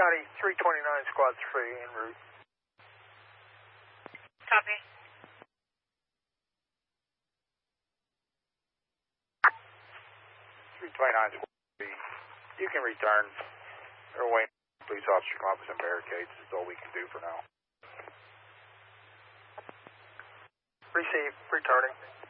County 329 squad 3 en route. Copy. 329 squad 3. You can return. They're waiting. Police officer come up with some barricades. That's all we can do for now. Receive. Returning.